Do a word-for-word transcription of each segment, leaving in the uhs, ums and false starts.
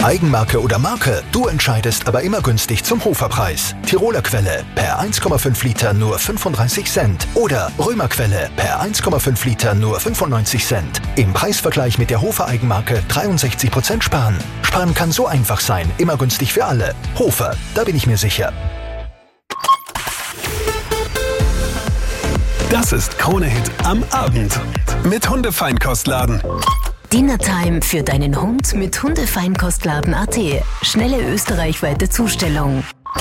Eigenmarke oder Marke, du entscheidest, aber immer günstig zum Hoferpreis. Tiroler Quelle per eins Komma fünf Liter nur fünfunddreißig Cent oder Römer Quelle per eins Komma fünf Liter nur fünfundneunzig Cent. Im Preisvergleich mit der Hofer Eigenmarke dreiundsechzig Prozent sparen. Sparen kann so einfach sein, immer günstig für alle. Hofer, da bin ich mir sicher. Das ist Krone-Hit am Abend mit Hundefeinkostladen. Dinnertime für deinen Hund mit Hundefeinkostladen Punkt at. Schnelle österreichweite Zustellung.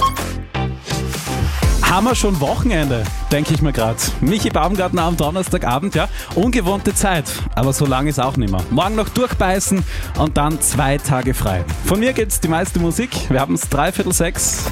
Haben wir schon Wochenende, denke ich mir gerade. Michi Baumgartner am Donnerstagabend, ja. Ungewohnte Zeit, aber so lange ist auch nicht mehr. Morgen noch durchbeißen und dann zwei Tage frei. Von mir gibt's die meiste Musik. Wir haben es dreiviertel sechs.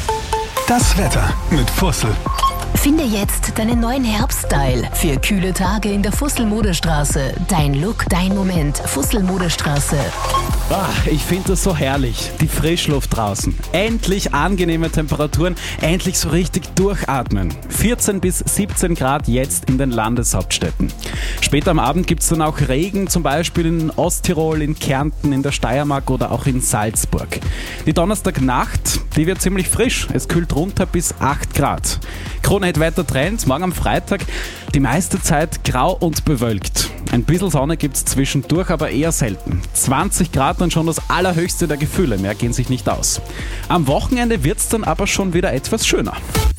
Das Wetter mit Fussel. Finde jetzt deinen neuen Herbststyle für kühle Tage in der Fussel-Modestraße. Dein Look, dein Moment. Fussel-Modestraße. Ah, ich finde das so herrlich. Die Frischluft draußen. Endlich angenehme Temperaturen. Endlich so richtig durchatmen. vierzehn bis siebzehn Grad jetzt in den Landeshauptstädten. Später am Abend gibt es dann auch Regen, zum Beispiel in Osttirol, in Kärnten, in der Steiermark oder auch in Salzburg. Die Donnerstagnacht, die wird ziemlich frisch. Es kühlt runter bis acht Grad. Krone-Hit-Wettertrends, morgen am Freitag die meiste Zeit grau und bewölkt. Ein bisschen Sonne gibt es zwischendurch, aber eher selten. zwanzig Grad dann schon das allerhöchste der Gefühle, mehr gehen sich nicht aus. Am Wochenende wird es dann aber schon wieder etwas schöner.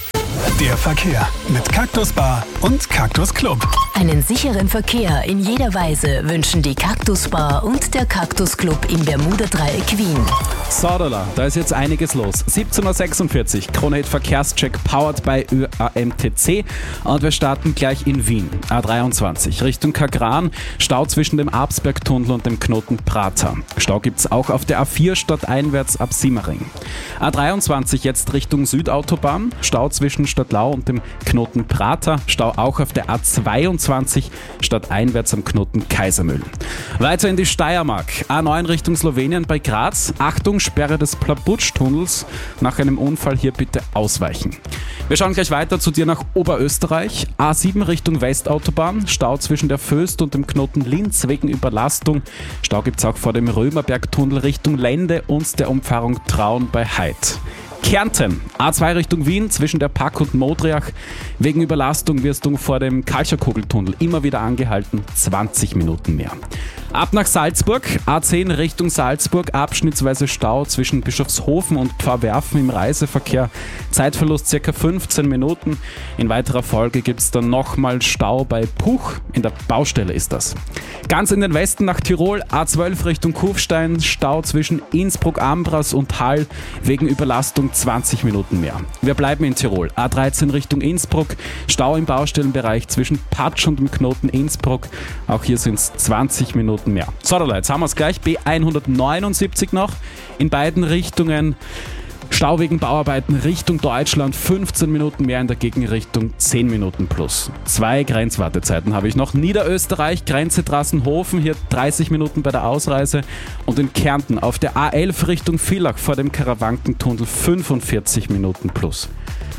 Der Verkehr mit Cactus Bar und Cactus Club. Einen sicheren Verkehr in jeder Weise wünschen die Cactus Bar und der Cactus Club im Bermuda-Dreieck Wien. Sodala, da ist jetzt einiges los. siebzehn Uhr sechsundvierzig, Krone-Hit Verkehrscheck powered by Ö A M T C und wir starten gleich in Wien. A dreiundzwanzig Richtung Kagran, Stau zwischen dem Absbergtunnel und dem Knoten Prater. Stau gibt's auch auf der A vier stadteinwärts ab Simmering. A dreiundzwanzig jetzt Richtung Südautobahn, Stau zwischen Stadtlau und dem Knoten Prater, Stau auch auf der A zweiundzwanzig stadteinwärts am Knoten Kaisermühlen. Weiter in die Steiermark, A neun Richtung Slowenien bei Graz, Achtung, Sperre des Plabutsch-Tunnels, nach einem Unfall hier bitte ausweichen. Wir schauen gleich weiter zu dir nach Oberösterreich, A sieben Richtung Westautobahn, Stau zwischen der Föst und dem Knoten Linz wegen Überlastung, Stau gibt's auch vor dem Römerbergtunnel Richtung Lende und der Umfahrung Traun bei Heid. Kärnten, A zwei Richtung Wien, zwischen der Pack und Modriach. Wegen Überlastung wirst du vor dem Kalscherkugeltunnel immer wieder angehalten, zwanzig Minuten mehr. Ab nach Salzburg, A zehn Richtung Salzburg, abschnittsweise Stau zwischen Bischofshofen und Pfarrwerfen im Reiseverkehr. Zeitverlust ca. fünfzehn Minuten. In weiterer Folge gibt es dann nochmal Stau bei Puch, in der Baustelle ist das. Ganz in den Westen nach Tirol, A zwölf Richtung Kufstein, Stau zwischen Innsbruck-Ambras und Hall, wegen Überlastung zwanzig Minuten mehr. Wir bleiben in Tirol, A dreizehn Richtung Innsbruck, Stau im Baustellenbereich zwischen Patsch und dem Knoten Innsbruck, auch hier sind es zwanzig Minuten mehr. So, jetzt haben wir es gleich, B hundertneunundsiebzig noch, in beiden Richtungen. Stau wegen Bauarbeiten Richtung Deutschland, fünfzehn Minuten mehr, in der Gegenrichtung zehn Minuten plus. Zwei Grenzwartezeiten habe ich noch. Niederösterreich, Grenze Drassenhofen, hier dreißig Minuten bei der Ausreise. Und in Kärnten auf der A elf Richtung Villach vor dem Karawankentunnel fünfundvierzig Minuten plus.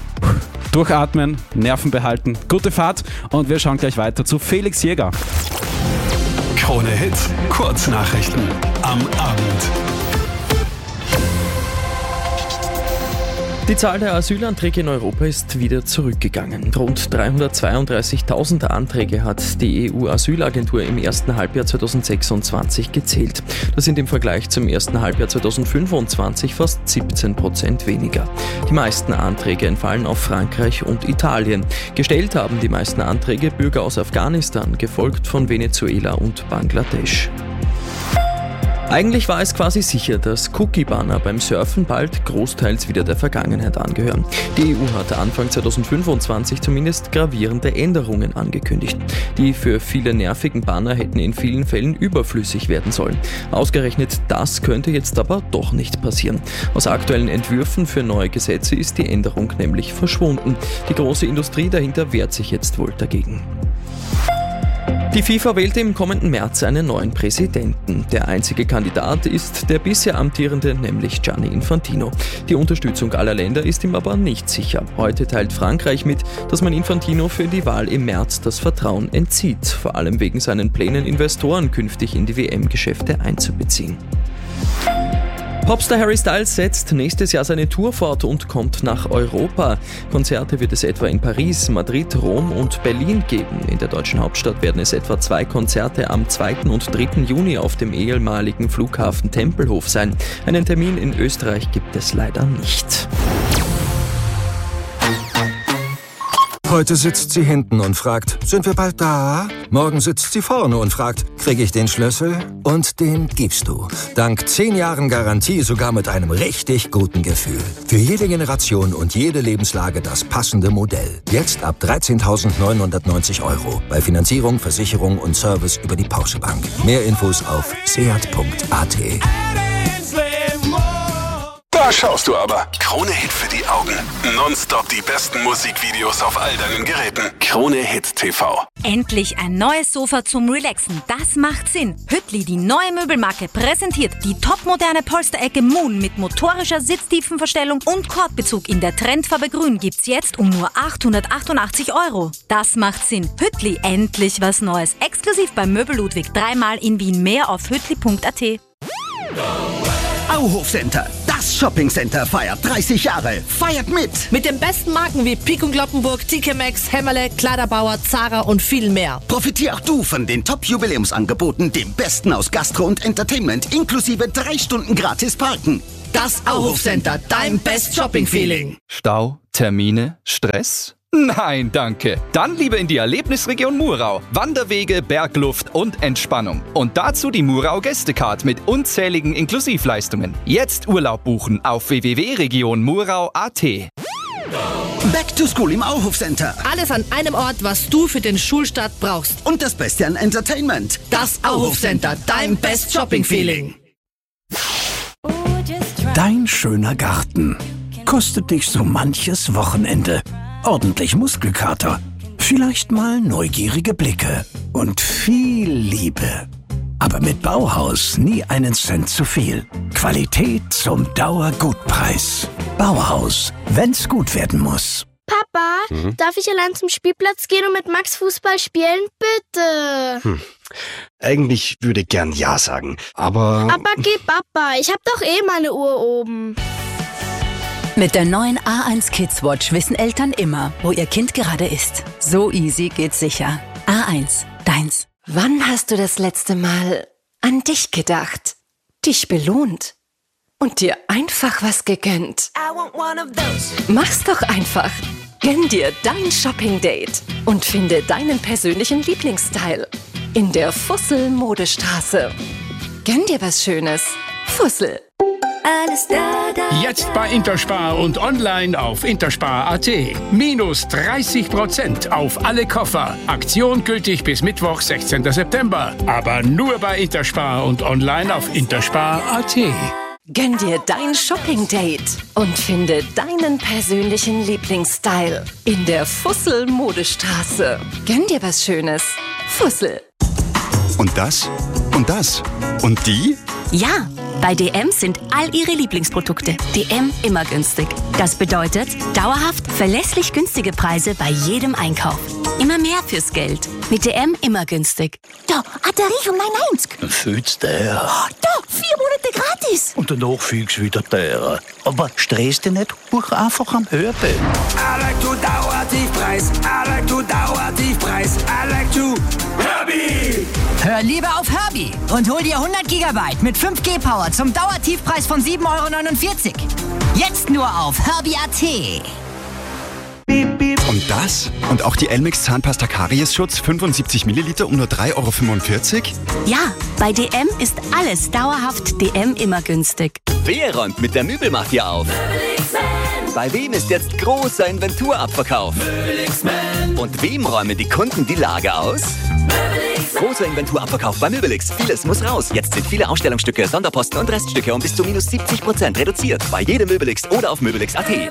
Durchatmen, Nerven behalten, gute Fahrt und wir schauen gleich weiter zu Felix Jäger. Krone-Hit Kurznachrichten am Abend. Die Zahl der Asylanträge in Europa ist wieder zurückgegangen. Rund dreihundertzweiunddreißigtausend Anträge hat die E U-Asylagentur im ersten Halbjahr zweitausendsechsundzwanzig gezählt. Das sind im Vergleich zum ersten Halbjahr zweitausendfünfundzwanzig fast siebzehn Prozent weniger. Die meisten Anträge entfallen auf Frankreich und Italien. Gestellt haben die meisten Anträge Bürger aus Afghanistan, gefolgt von Venezuela und Bangladesch. Eigentlich war es quasi sicher, dass Cookie-Banner beim Surfen bald großteils wieder der Vergangenheit angehören. Die E U hatte Anfang zweitausendfünfundzwanzig zumindest gravierende Änderungen angekündigt. Die für viele nervigen Banner hätten in vielen Fällen überflüssig werden sollen. Ausgerechnet das könnte jetzt aber doch nicht passieren. Aus aktuellen Entwürfen für neue Gesetze ist die Änderung nämlich verschwunden. Die große Industrie dahinter wehrt sich jetzt wohl dagegen. Die FIFA wählte im kommenden März einen neuen Präsidenten. Der einzige Kandidat ist der bisher amtierende, nämlich Gianni Infantino. Die Unterstützung aller Länder ist ihm aber nicht sicher. Heute teilt Frankreich mit, dass man Infantino für die Wahl im März das Vertrauen entzieht, vor allem wegen seinen Plänen, Investoren künftig in die W M-Geschäfte einzubeziehen. Popstar Harry Styles setzt nächstes Jahr seine Tour fort und kommt nach Europa. Konzerte wird es etwa in Paris, Madrid, Rom und Berlin geben. In der deutschen Hauptstadt werden es etwa zwei Konzerte am zweiten und dritten Juni auf dem ehemaligen Flughafen Tempelhof sein. Einen Termin in Österreich gibt es leider nicht. Heute sitzt sie hinten und fragt, sind wir bald da? Morgen sitzt sie vorne und fragt, kriege ich den Schlüssel? Und den gibst du. Dank zehn Jahren Garantie sogar mit einem richtig guten Gefühl. Für jede Generation und jede Lebenslage das passende Modell. Jetzt ab dreizehntausendneunhundertneunzig Euro. Bei Finanzierung, Versicherung und Service über die Porsche Bank. Mehr Infos auf seat punkt a t. Da schaust du aber. Krone-Hit für die Augen. Nonstop die besten Musikvideos auf all deinen Geräten. Krone-Hit T V. Endlich ein neues Sofa zum Relaxen. Das macht Sinn. Hüttli, die neue Möbelmarke, präsentiert die topmoderne Polsterecke Moon mit motorischer Sitztiefenverstellung und Kordbezug in der Trendfarbe Grün gibt's jetzt um nur achthundertachtundachtzig Euro. Das macht Sinn. Hüttli, endlich was Neues. Exklusiv beim Möbel Ludwig. Dreimal in Wien. Mehr auf hüttli punkt a t. Auhof Center, das Shoppingcenter feiert dreißig Jahre. Feiert mit! Mit den besten Marken wie Pik und Kloppenburg, T K Maxx, Hämmerle, Kleiderbauer, Zara und viel mehr. Profitier auch du von den Top-Jubiläumsangeboten, dem Besten aus Gastro und Entertainment, inklusive drei Stunden gratis Parken. Das Auhof Center, dein Best Shopping-Feeling. Stau, Termine, Stress? Nein, danke. Dann lieber in die Erlebnisregion Murau. Wanderwege, Bergluft und Entspannung. Und dazu die Murau Gästecard mit unzähligen Inklusivleistungen. Jetzt Urlaub buchen auf w w w punkt region murau punkt a t. Back to School im Auhof Center. Alles an einem Ort, was du für den Schulstart brauchst. Und das Beste an Entertainment. Das Auhof Center, dein Best Shopping-Feeling. Dein schöner Garten kostet dich so manches Wochenende. Ordentlich Muskelkater, vielleicht mal neugierige Blicke und viel Liebe. Aber mit Bauhaus nie einen Cent zu viel. Qualität zum Dauergutpreis. Bauhaus, wenn's gut werden muss. Papa, mhm. darf ich allein zum Spielplatz gehen und mit Max Fußball spielen? Bitte. Hm. Eigentlich würde ich gern Ja sagen, aber... Aber geh Papa, ich hab doch eh meine Uhr oben. Mit der neuen A eins Kids Watch wissen Eltern immer, wo ihr Kind gerade ist. So easy geht's sicher. A eins, deins. Wann hast du das letzte Mal an dich gedacht, dich belohnt und dir einfach was gegönnt? Mach's doch einfach. Gönn dir dein Shopping-Date und finde deinen persönlichen Lieblingsstyle in der Fussel Modestraße. Gönn dir was Schönes. Fussel. Alles da, da. Jetzt bei Interspar und online auf interspar punkt a t. Minus dreißig Prozent auf alle Koffer. Aktion gültig bis Mittwoch, sechzehnten September. Aber nur bei Interspar und online auf interspar punkt a t. Gönn dir dein Shopping-Date und finde deinen persönlichen Lieblingsstyle in der Fussel Modestraße. Gönn dir was Schönes. Fussel. Und das? Und das? Und die? Ja, bei D M sind all ihre Lieblingsprodukte D M immer günstig. Das bedeutet dauerhaft verlässlich günstige Preise bei jedem Einkauf. Immer mehr fürs Geld. Mit D M immer günstig. Da, Batterie von neun neunzig. Fühlst der? Oh, da, vier Monate gratis. Und danach fügst du wieder der. Aber stress dich nicht, buch einfach am Hörbild. I like to Dauertiefpreis. I like to Dauertiefpreis. I like to Herbie. Hör lieber auf Herbie und hol dir hundert Gigabyte mit fünf G Power zum Dauertiefpreis von sieben Euro neunundvierzig. Jetzt nur auf herbie punkt a t. Und das? Und auch die Elmex Zahnpasta Kariesschutz fünfundsiebzig Milliliter um nur drei Euro fünfundvierzig? Ja, bei D M ist alles dauerhaft D M immer günstig. Wer räumt mit der Möbelmafia auf? Bei wem ist jetzt großer Inventurabverkauf? Und wem räumen die Kunden die Lager aus? Großer Inventurabverkauf bei Möbelix. Vieles muss raus. Jetzt sind viele Ausstellungsstücke, Sonderposten und Reststücke um bis zu minus siebzig Prozent reduziert. Bei jedem Möbelix oder auf möbelix punkt a t.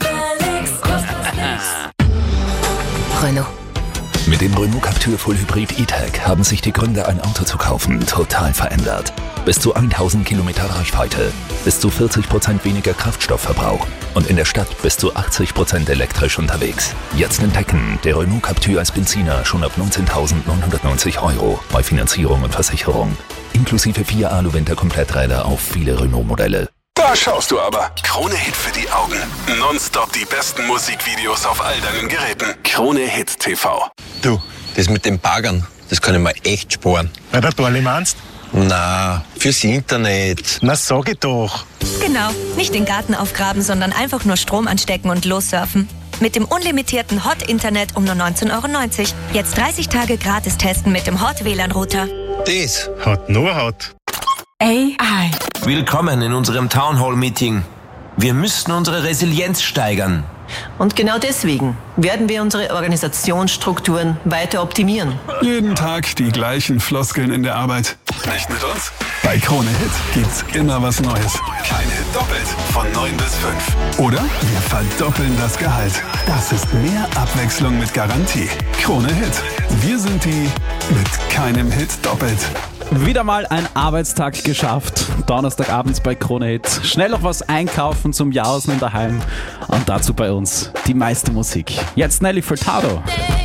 Renault. Mit dem Renault Captur Full Hybrid E-Tech haben sich die Gründe, ein Auto zu kaufen, total verändert. Bis zu tausend Kilometer Reichweite, bis zu vierzig Prozent weniger Kraftstoffverbrauch und in der Stadt bis zu achtzig Prozent elektrisch unterwegs. Jetzt entdecken der Renault Captur als Benziner schon ab neunzehntausendneunhundertneunzig Euro bei Finanzierung und Versicherung. Inklusive vier Alu-Winter-Kompletträder auf viele Renault-Modelle. Da schaust du aber. Krone Hit für die Augen. Nonstop die besten Musikvideos auf all deinen Geräten. Krone Hit T V. Du, das mit den Baggern, das kann ich mir echt sparen. Bei der Dorli meinst? Na, fürs Internet. Na, sag ich doch. Genau, nicht den Garten aufgraben, sondern einfach nur Strom anstecken und lossurfen. Mit dem unlimitierten Hot-Internet um nur neunzehn Euro neunzig. Jetzt dreißig Tage gratis testen mit dem Hot-W L A N-Router. Das hat nur Hot. A I. Willkommen in unserem Town Hall Meeting. Wir müssen unsere Resilienz steigern. Und genau deswegen werden wir unsere Organisationsstrukturen weiter optimieren. Jeden Tag die gleichen Floskeln in der Arbeit. Nicht mit uns? Bei Krone Hit gibt's immer was Neues. Kein Hit doppelt. Von neun bis fünf. Oder wir verdoppeln das Gehalt. Das ist mehr Abwechslung mit Garantie. Krone Hit. Wir sind die mit keinem Hit doppelt. Wieder mal ein Arbeitstag geschafft. Donnerstagabends bei Krone Hit. Schnell noch was einkaufen zum Jausen daheim. Und dazu bei uns die meiste Musik. Jetzt Nelly Furtado.